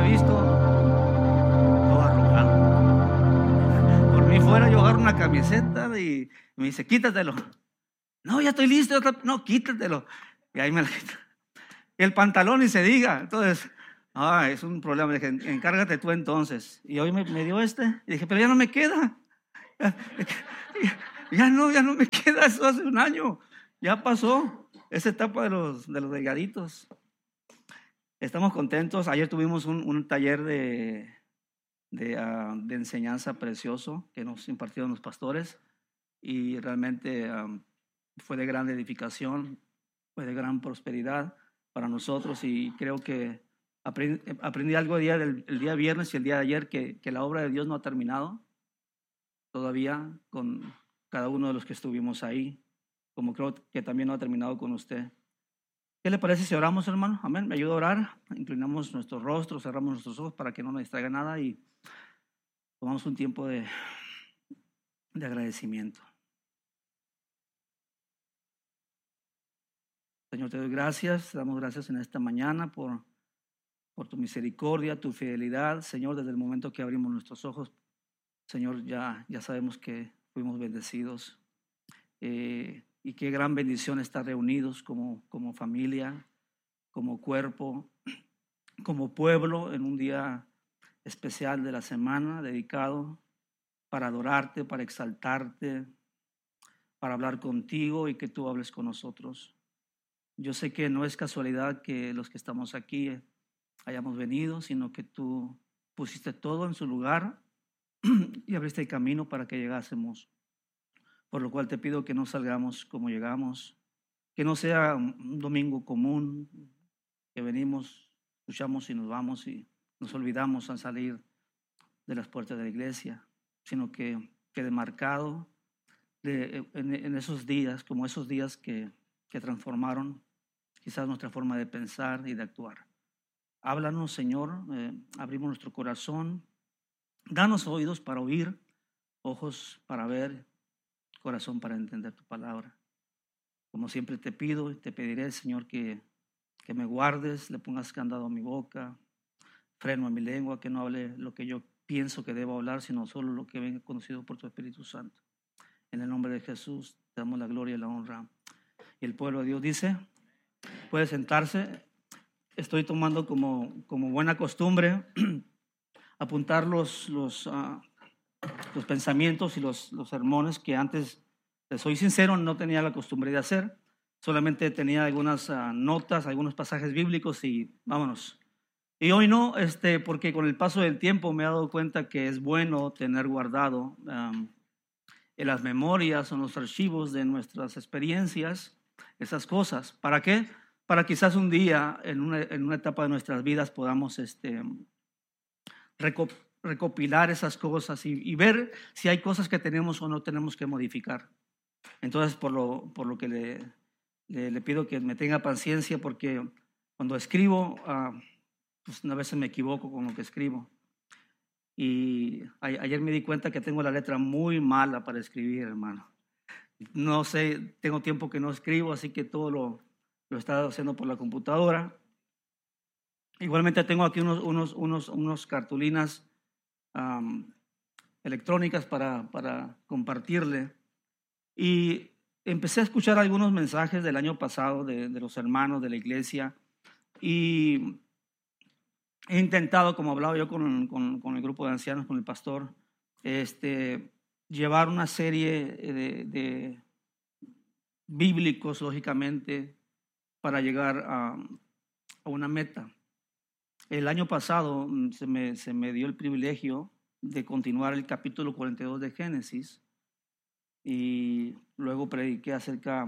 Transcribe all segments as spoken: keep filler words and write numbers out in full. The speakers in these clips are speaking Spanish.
he visto todo arrugado. Por mí fuera yo agarro una camiseta y me dice, quítatelo. No, ya estoy listo. No, quítatelo. Y ahí me la quito. Y el pantalón ni se diga. Entonces, ah, es un problema. Le dije, encárgate tú entonces. Y hoy me, me dio este. Y dije, pero ya no me queda. Ya, ya no, ya no me queda. Eso hace un año. Ya pasó esa etapa de los, de los delgaditos. Estamos contentos. Ayer tuvimos un, un taller de, de, uh, de enseñanza precioso que nos impartieron los pastores. Y realmente um, fue de gran edificación, fue de gran prosperidad para nosotros. Y creo que aprendí, aprendí algo el día, del, el día viernes y el día de ayer, que, que la obra de Dios no ha terminado todavía con cada uno de los que estuvimos ahí, como creo que también no ha terminado con usted. ¿Qué le parece si oramos, hermano? Amén. Me ayuda a orar. Inclinamos nuestros rostros, cerramos nuestros ojos para que no nos distraiga nada y tomamos un tiempo de, de agradecimiento. Señor, te doy gracias, te damos gracias en esta mañana por, por tu misericordia, tu fidelidad. Señor, desde el momento que abrimos nuestros ojos, Señor, ya, ya sabemos que fuimos bendecidos. Eh, y qué gran bendición estar reunidos como, como familia, como cuerpo, como pueblo en un día especial de la semana dedicado para adorarte, para exaltarte, para hablar contigo y que tú hables con nosotros. Yo sé que no es casualidad que los que estamos aquí hayamos venido, sino que tú pusiste todo en su lugar y abriste el camino para que llegásemos. Por lo cual te pido que no salgamos como llegamos, que no sea un domingo común, que venimos, escuchamos y nos vamos y nos olvidamos al salir de las puertas de la iglesia, sino que quede marcado de, en, en esos días, como esos días que, que transformaron quizás nuestra forma de pensar y de actuar. Háblanos, Señor, eh, abrimos nuestro corazón, danos oídos para oír, ojos para ver, corazón para entender tu palabra. Como siempre te pido y te pediré, Señor, que, que me guardes, le pongas candado a mi boca, freno a mi lengua, que no hable lo que yo pienso que debo hablar, sino solo lo que venga conocido por tu Espíritu Santo. En el nombre de Jesús te damos la gloria y la honra. Y el pueblo de Dios dice, puede sentarse. Estoy tomando como, como buena costumbre apuntar los, los, uh, los pensamientos y los, los sermones que antes, te soy sincero, no tenía la costumbre de hacer. Solamente tenía algunas uh, notas, algunos pasajes bíblicos y vámonos. Y hoy no, este, porque con el paso del tiempo me he dado cuenta que es bueno tener guardado um, en las memorias o en los archivos de nuestras experiencias esas cosas. ¿Para qué? Para quizás un día, en una, en una etapa de nuestras vidas, podamos este, recop, recopilar esas cosas y, y ver si hay cosas que tenemos o no tenemos que modificar. Entonces, por lo, por lo que le, le, le pido que me tenga paciencia, porque cuando escribo, uh, pues a veces me equivoco con lo que escribo. Y a, ayer me di cuenta que tengo la letra muy mala para escribir, hermano. No sé, tengo tiempo que no escribo, así que todo lo... lo he estado haciendo por la computadora. Igualmente tengo aquí unos, unos, unos, unos cartulinas um, electrónicas para, para compartirle. Y empecé a escuchar algunos mensajes del año pasado de, de los hermanos de la iglesia. Y he intentado, como hablaba yo con, con, con el grupo de ancianos, con el pastor, este, llevar una serie de, de bíblicos, lógicamente, para llegar a, a una meta. El año pasado se me, se me dio el privilegio de continuar el capítulo cuarenta y dos de Génesis y luego prediqué acerca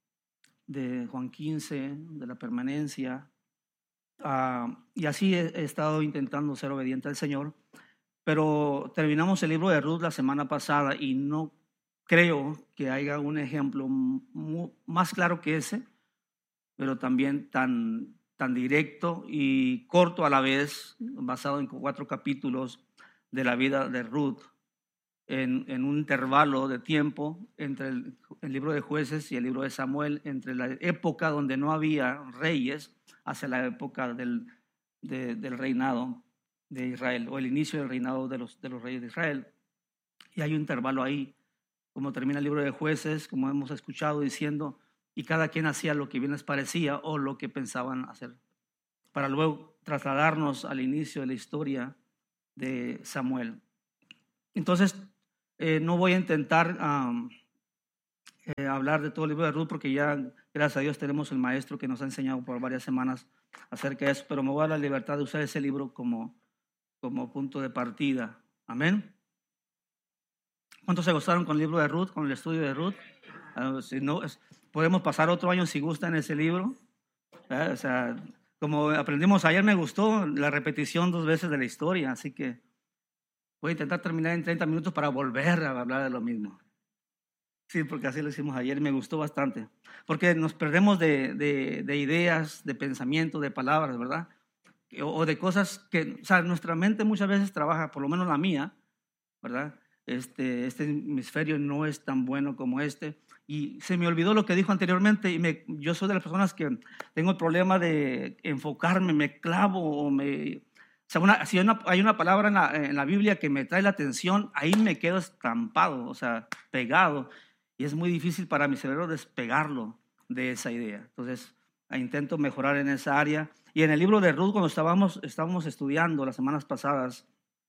de Juan quince, de la permanencia, uh, y así he, he estado intentando ser obediente al Señor, pero terminamos el libro de Ruth la semana pasada y no creo que haya un ejemplo muy, más claro que ese, pero también tan, tan directo y corto a la vez, basado en cuatro capítulos de la vida de Ruth, en, en un intervalo de tiempo entre el, el libro de Jueces y el libro de Samuel, entre la época donde no había reyes hacia la época del, de, del reinado de Israel, o el inicio del reinado de los, de los reyes de Israel. Y hay un intervalo ahí, como termina el libro de Jueces, como hemos escuchado diciendo, y cada quien hacía lo que bien les parecía o lo que pensaban hacer, para luego trasladarnos al inicio de la historia de Samuel. Entonces, eh, no voy a intentar um, eh, hablar de todo el libro de Ruth, porque ya, gracias a Dios, tenemos el maestro que nos ha enseñado por varias semanas acerca de eso, pero me voy a dar la libertad de usar ese libro como, como punto de partida. Amén. ¿Cuántos se gozaron con el libro de Ruth, con el estudio de Ruth? Uh, si no, es, podemos pasar otro año si gustan ese libro. ¿Eh? O sea, como aprendimos ayer, me gustó la repetición dos veces de la historia, así que voy a intentar terminar en treinta minutos para volver a hablar de lo mismo. Sí, porque así lo hicimos ayer y me gustó bastante. Porque nos perdemos de, de, de ideas, de pensamientos, de palabras, ¿verdad? O, o de cosas que, o sea, nuestra mente muchas veces trabaja, por lo menos la mía, ¿verdad? Este, este hemisferio no es tan bueno como este. Y se me olvidó lo que dijo anteriormente y me, yo soy de las personas que tengo el problema de enfocarme, me clavo o me... O sea, una, si hay una, hay una palabra en la, en la Biblia que me trae la atención, ahí me quedo estampado, o sea, pegado. Y es muy difícil para mi cerebro despegarlo de esa idea. Entonces, intento mejorar en esa área. Y en el libro de Ruth, cuando estábamos, estábamos estudiando las semanas pasadas,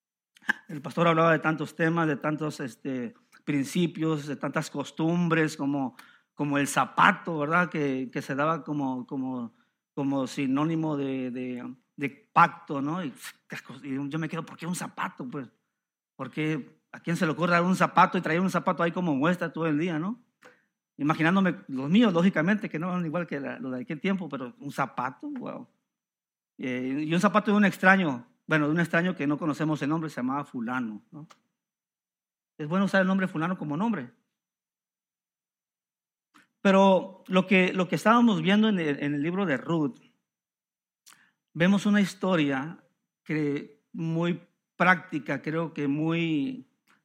el pastor hablaba de tantos temas, de tantos este, principios, de tantas costumbres, como, como el zapato, ¿verdad? Que, que se daba como, como, como sinónimo de, de, de pacto, ¿no? Y, y yo me quedo, ¿por qué un zapato? Pues, ¿por qué a quién se le ocurre dar un zapato y traer un zapato ahí como muestra todo el día, ¿no? Imaginándome los míos, lógicamente, que no son igual que la, los de aquel tiempo, pero un zapato, wow. Eh, y un zapato de un extraño. Bueno, de un extraño que no conocemos el nombre, se llamaba fulano, ¿no? Es bueno usar el nombre fulano como nombre. Pero lo que, lo que estábamos viendo en el, en el libro de Ruth, vemos una historia que muy práctica, creo que muy,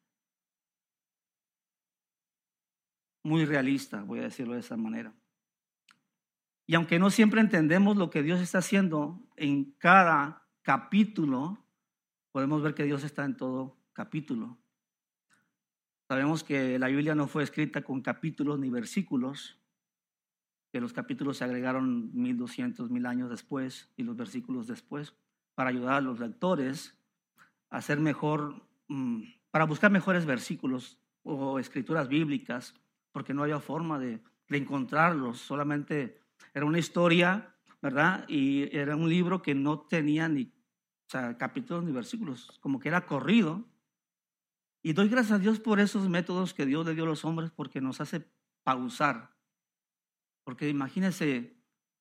muy realista, voy a decirlo de esa manera. Y aunque no siempre entendemos lo que Dios está haciendo en cada capítulo, podemos ver que Dios está en todo capítulo. Sabemos que la Biblia no fue escrita con capítulos ni versículos, que los capítulos se agregaron mil doscientos, mil años después y los versículos después, para ayudar a los lectores a hacer mejor, para buscar mejores versículos o escrituras bíblicas, porque no había forma de, de encontrarlos, solamente era una historia, ¿verdad? Y era un libro que no tenía ni, o sea, capítulos ni versículos, como que era corrido. Y doy gracias a Dios por esos métodos que Dios le dio a los hombres, porque nos hace pausar. Porque imagínense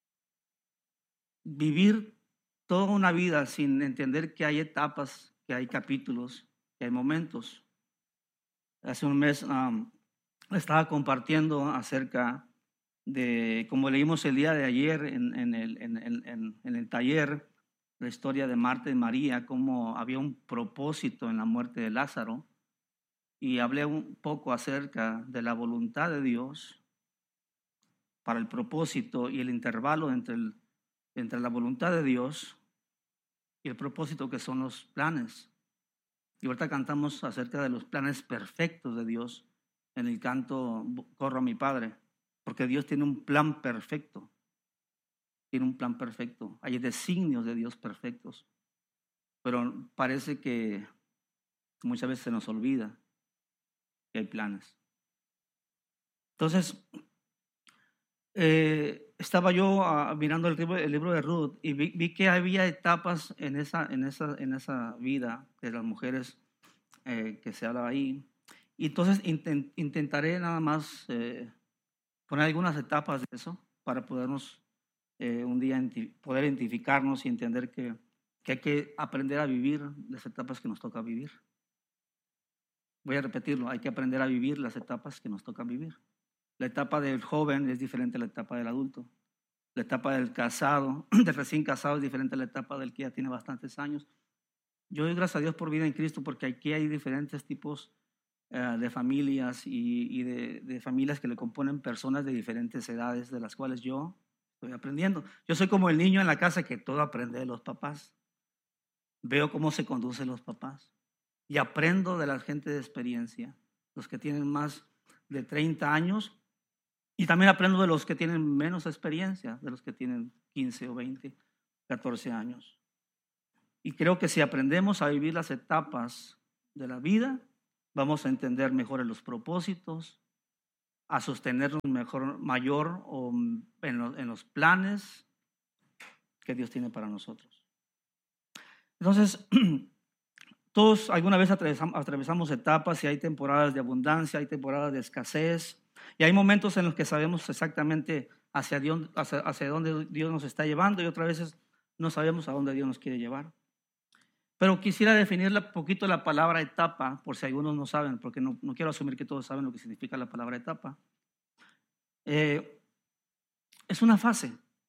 vivir toda una vida sin entender que hay etapas, que hay capítulos, que hay momentos. Hace un mes um, estaba compartiendo acerca de, como leímos el día de ayer en, en, el, en, en, en el taller, la historia de Marta y María, cómo había un propósito en la muerte de Lázaro. Y hablé un poco acerca de la voluntad de Dios para el propósito y el intervalo entre, el, entre la voluntad de Dios y el propósito, que son los planes. Y ahorita cantamos acerca de los planes perfectos de Dios en el canto Corro a mi Padre, porque Dios tiene un plan perfecto. Tiene un plan perfecto. Hay designios de Dios perfectos. Pero parece que muchas veces se nos olvida que hay planes. Entonces, eh, estaba yo uh, mirando el libro, el libro de Ruth y vi, vi que había etapas en esa, en esa, en esa vida de las mujeres eh, que se habla ahí. Y entonces intent, intentaré nada más eh, poner algunas etapas de eso para podernos eh, un día poder identificarnos y entender que, que hay que aprender a vivir las etapas que nos toca vivir. Voy a repetirlo, hay que aprender a vivir las etapas que nos tocan vivir. La etapa del joven es diferente a la etapa del adulto. La etapa del casado, del recién casado, es diferente a la etapa del que ya tiene bastantes años. Yo doy gracias a Dios por vida en Cristo, porque aquí hay diferentes tipos uh, de familias y, y de, de familias que le componen personas de diferentes edades, de las cuales yo estoy aprendiendo. Yo soy como el niño en la casa que todo aprende de los papás. veo cómo se conducen los papás y aprendo de la gente de experiencia, los que tienen más de treinta años, y también aprendo de los que tienen menos experiencia, de los que tienen quince o veinte, catorce años. Y creo que si aprendemos a vivir las etapas de la vida, vamos a entender mejor los propósitos, a sostenernos mejor, mayor o en, los, en los planes que Dios tiene para nosotros. Entonces, todos alguna vez atravesamos, atravesamos etapas y hay temporadas de abundancia, hay temporadas de escasez y hay momentos en los que sabemos exactamente hacia, Dios, hacia, hacia dónde Dios nos está llevando y otras veces no sabemos a dónde Dios nos quiere llevar. Pero quisiera definir un poquito la palabra etapa, por si algunos no saben, porque no, no quiero asumir que todos saben lo que significa la palabra etapa. Eh, es una fase.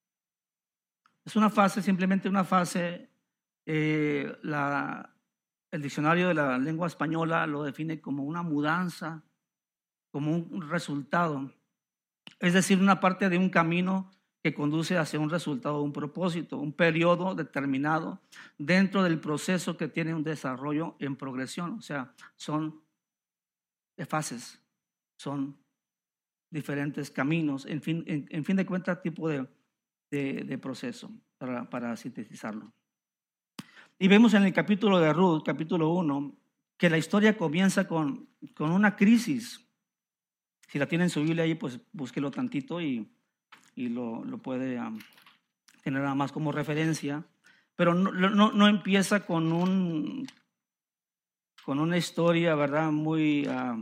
Es una fase, simplemente una fase. Eh, la, el diccionario de la lengua española lo define como una mudanza, como un resultado. Es decir, una parte de un camino que conduce hacia un resultado, un propósito, un periodo determinado dentro del proceso que tiene un desarrollo en progresión. O sea, son fases, son diferentes caminos, en fin, en, en fin de cuentas, tipo de, de, de proceso, para, para sintetizarlo. Y vemos en el capítulo de Ruth, capítulo uno, que la historia comienza con, con una crisis. Si la tiene en su Biblia ahí, pues búsquelo tantito y y lo, lo puede um, tener nada más como referencia, pero no, no, no empieza con, un, con una historia, ¿verdad? Muy, uh,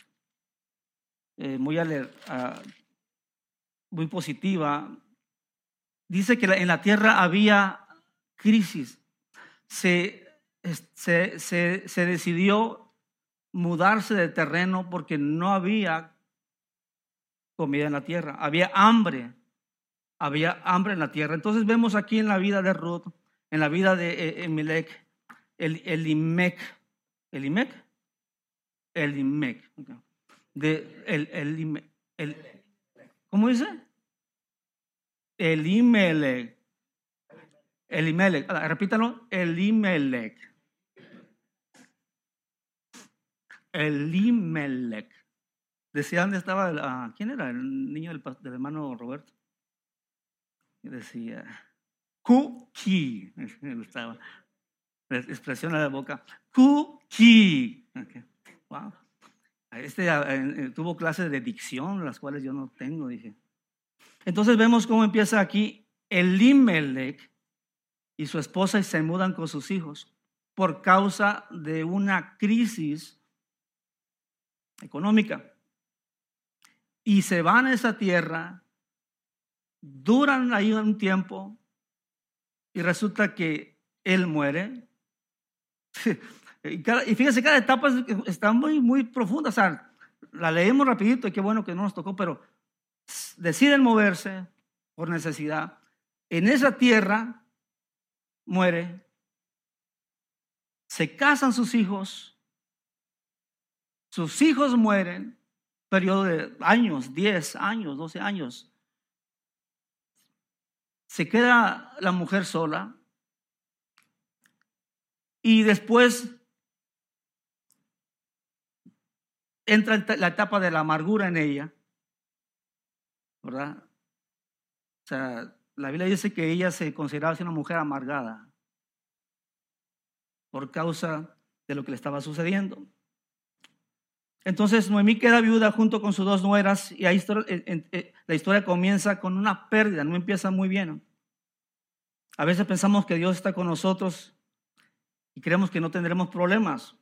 eh, muy, aler, uh, muy positiva. Dice que en la tierra había crisis. Se, se, se, se decidió mudarse de terreno porque no había comida en la tierra, había hambre. Había hambre en la tierra. Entonces vemos aquí en la vida de Ruth, en la vida de Elimelech, el Elimec, Elimec, Elimec, de el, el, el, ¿cómo dice? Elimelech, Elimelech, repítalo, Elimelech, Elimelech. Decía dónde estaba, uh, ¿quién era el niño del, del hermano Roberto? Decía, Cuki, me gustaba, expresión a la boca, Cuki. Okay. Wow. Este eh, tuvo clases de dicción, las cuales yo no tengo, dije. Entonces vemos cómo empieza aquí Elimelech y su esposa y se mudan con sus hijos por causa de una crisis económica. Y se van a esa tierra, duran ahí un tiempo y resulta que él muere. Y, cada, y fíjense, cada etapa está muy, muy profunda. O sea, la leemos rapidito y qué bueno que no nos tocó, pero deciden moverse por necesidad. En esa tierra muere, se casan sus hijos, sus hijos mueren, periodo de años, diez años, doce años. Se queda la mujer sola y después entra la etapa de la amargura en ella, ¿verdad? O sea, la Biblia dice que ella se consideraba una mujer amargada por causa de lo que le estaba sucediendo. Entonces Noemí queda viuda junto con sus dos nueras y ahí la historia comienza con una pérdida, no empieza muy bien. A veces pensamos que Dios está con nosotros y creemos que no tendremos problemas.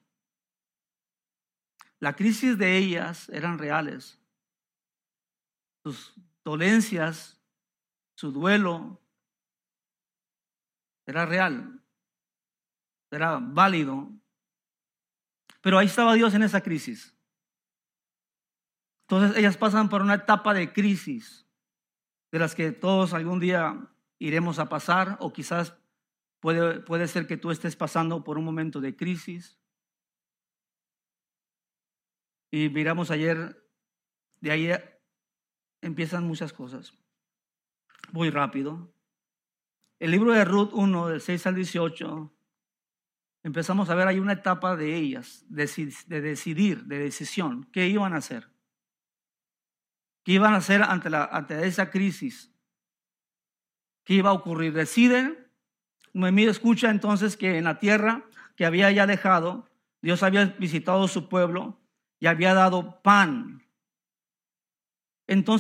La crisis de ellas eran reales. Sus dolencias, su duelo era real, era válido. Pero ahí estaba Dios en esa crisis. Entonces ellas pasan por una etapa de crisis de las que todos algún día iremos a pasar, o quizás puede, puede ser que tú estés pasando por un momento de crisis. Y miramos ayer, de ahí empiezan muchas cosas. Muy rápido. El libro de Ruth uno, del seis al dieciocho, empezamos a ver ahí una etapa de ellas, de, de decidir, de decisión, qué iban a hacer. ¿Qué iban a hacer ante, la, ante esa crisis? ¿Qué iba a ocurrir? Deciden. Noemí escucha entonces que en la tierra que había ya dejado, Dios había visitado su pueblo y había dado pan. Entonces